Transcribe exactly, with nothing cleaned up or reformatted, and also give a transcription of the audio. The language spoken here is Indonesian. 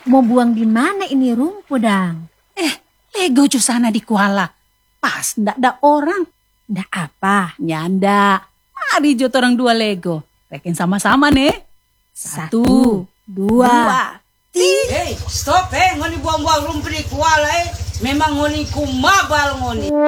Mau buang di mana ini rumput, Dang? Eh, Lego cu sana di Kuala. Pas ndak ada orang. Ndak apa? Nyanda. Mari jot orang dua Lego. Rekin sama-sama nih. Satu, Satu dua, dua. Hei, stop eh, ngoni buang-buang rumput di Kuala eh. Memang ngoni kumabal ngoni.